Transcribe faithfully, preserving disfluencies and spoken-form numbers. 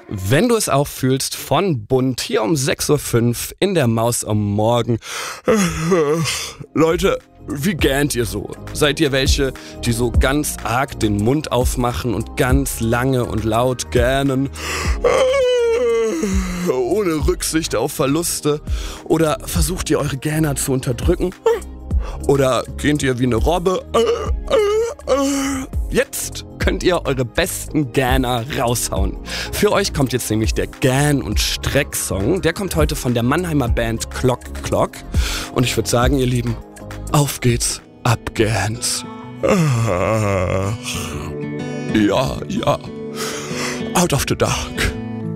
Wenn du es auch fühlst, von Bund, hier um sechs Uhr fünf in der Maus am Morgen. Leute, wie gähnt ihr so? Seid ihr welche, die so ganz arg den Mund aufmachen und ganz lange und laut gähnen? Ohne Rücksicht auf Verluste? Oder versucht ihr eure Gähner zu unterdrücken? Oder gähnt ihr wie eine Robbe? Jetzt könnt ihr eure besten Gähner raushauen. Für euch kommt jetzt nämlich der Gähn- und Streck-Song. Der kommt heute von der Mannheimer Band Clock Clock. Und ich würde sagen, ihr Lieben, auf geht's, ab geht's. Ja, ja, out of the dark.